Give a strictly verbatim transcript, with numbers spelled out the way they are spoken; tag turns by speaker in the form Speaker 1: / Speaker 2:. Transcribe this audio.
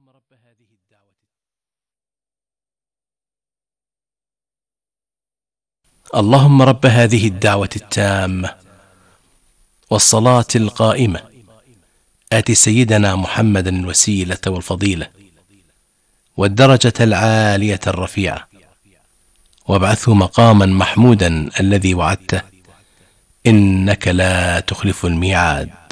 Speaker 1: اللهم رب هذه الدعوة التامة والصلاة القائمة آت سيدنا محمدا الوسيلة والفضيلة والدرجة العالية الرفيعة وابعثه مقاما محمودا الذي وعدته إنك لا تخلف الميعاد.